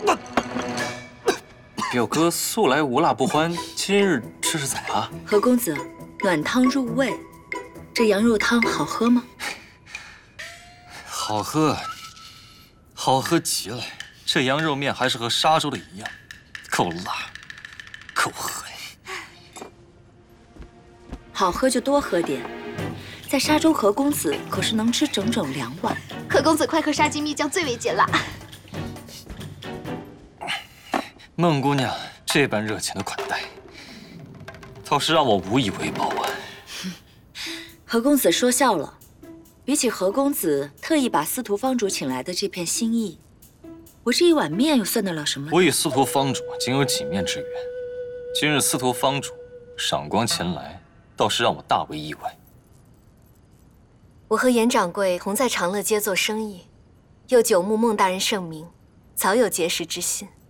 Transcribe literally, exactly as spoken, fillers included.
表哥素来无辣不欢，今日这是怎么？ 何公子，暖汤入胃，这羊肉汤好喝吗？ 好喝，好喝极了。这羊肉面还是和沙州的一样，够辣，够狠。 好喝就多喝点，在沙州何公子可是能吃整整两碗。 何公子快喝沙棘蜜酱最为解辣。 孟姑娘这般热情的款待，倒是让我无以为报啊。 何公子说笑了，比起何公子特意把司徒方主请来的这片心意，我这一碗面又算得了什么？ 我与司徒方主仅有几面之缘，今日司徒方主赏光前来，倒是让我大为意外。 我和严掌柜同在长乐街做生意，又久慕孟大人盛名，早有结识之心。